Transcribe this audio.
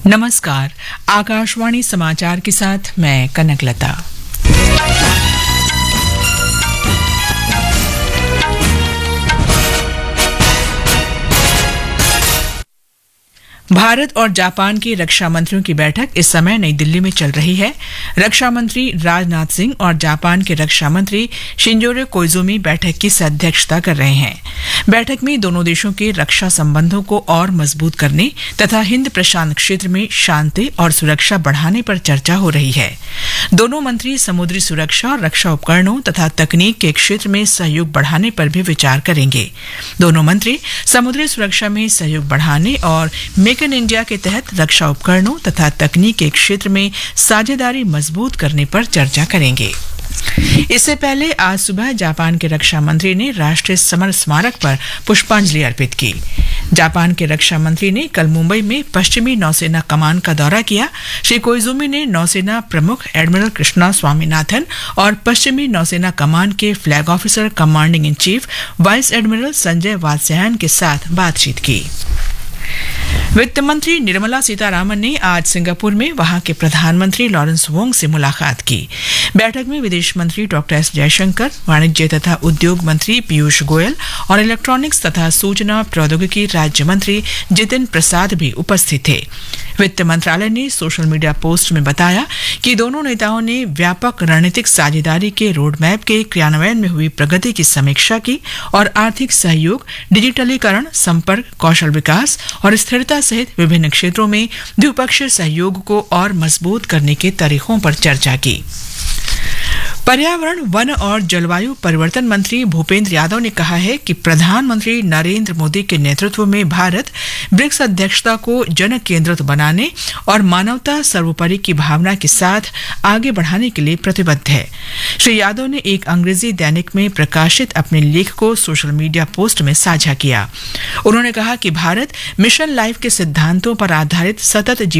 नमस्कार, आकाशवाणी समाचार के साथ मैं कनकलता। भारत और जापान के रक्षा मंत्रियों की बैठक इस समय नई दिल्ली में चल रही है। रक्षा मंत्री राजनाथ सिंह और जापान के रक्षा मंत्री शिंजोरो कोइजुमी बैठक की अध्यक्षता कर रहे हैं। बैठक में दोनों देशों के रक्षा संबंधों को और मजबूत करने तथा हिंद प्रशांत क्षेत्र में शांति और सुरक्षा बढ़ाने पर चर्चा हो रही है। दोनों मंत्री समुद्री सुरक्षा और रक्षा उपकरणों तथा तकनीक के क्षेत्र में सहयोग बढ़ाने पर भी विचार करेंगे। दोनों मंत्री समुद्री सुरक्षा में सहयोग बढ़ाने और मेक इन इंडिया के तहत रक्षा उपकरणों तथा तकनीक के क्षेत्र में साझेदारी मजबूत करने पर चर्चा करेंगे। इससे पहले आज सुबह जापान के रक्षा मंत्री ने राष्ट्रीय समर स्मारक पर पुष्पांजलि अर्पित की। जापान के रक्षा मंत्री ने कल मुंबई में पश्चिमी नौसेना कमान का दौरा किया। श्री कोइजुमी ने नौसेना प्रमुख एडमिरल कृष्णा स्वामीनाथन और पश्चिमी नौसेना कमान के flag officer commanding in chief vice admiral Sanjay Vatsyayan के साथ बातचीत की। वित्त मंत्री निर्मला सीतारामन ने आज सिंगापुर में वहां के प्रधानमंत्री लॉरेंस वोंग से मुलाकात की। बैठक में विदेश मंत्री डॉक्टर एस जयशंकर, वाणिज्य तथा उद्योग मंत्री पीयूष गोयल और इलेक्ट्रॉनिक्स तथा सूचना प्रौद्योगिकी राज्य मंत्री जितिन प्रसाद भी उपस्थित थे। वित्त मंत्रालय ने सोशल मीडिया पोस्ट में बताया कि दोनों नेताओं ने व्यापक रणनीतिक साझेदारी के रोडमैप के क्रियान्वयन में हुई प्रगति की समीक्षा की और आर्थिक सहयोग, डिजिटलीकरण, संपर्क, कौशल विकास और स्थिरता सहित विभिन्न क्षेत्रों में द्विपक्षीय सहयोग को और मजबूत करने के तरीकों पर चर्चा की। पर्यावरण, वन और जलवायु परिवर्तन मंत्री भूपेंद्र यादव ने कहा है कि प्रधानमंत्री नरेंद्र मोदी के नेतृत्व में भारत ब्रिक्स अध्यक्षता को जन केंद्रित बनाने और मानवता सर्वोपरि की भावना के साथ आगे बढ़ाने के लिए प्रतिबद्ध है। श्री यादव ने एक अंग्रेजी दैनिक में प्रकाशित अपने लेख को सोशल मीडिया पोस्ट में साझा किया। उन्होंने कहा कि भारत मिशन लाइफ के सिद्धांतों पर आधारित सतत